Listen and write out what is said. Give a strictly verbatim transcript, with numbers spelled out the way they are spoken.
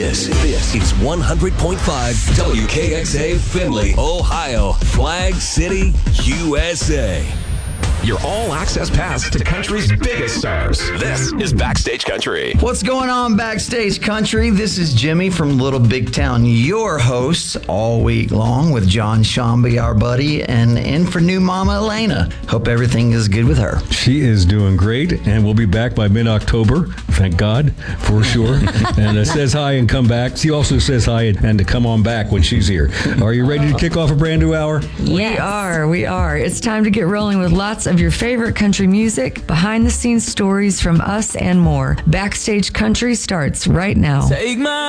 This, this is one hundred point five W K X A Findlay, Ohio, Flag City, U S A. Your all-access pass to country's biggest stars. This is Backstage Country. What's going on, Backstage Country? This is Jimmy from Little Big Town, your host all week long with John Shambi, our buddy, and in for new mama Elena. Hope everything is good with her. She is doing great, and we'll be back by mid-October, thank God, for sure. And uh, says hi and come back. She also says hi and, and to come on back when she's here. Are you ready to kick off a brand new hour? We are, we are. It's time to get rolling with lots of your favorite country music, behind-the-scenes stories from us, and more. Backstage Country starts right now. Take my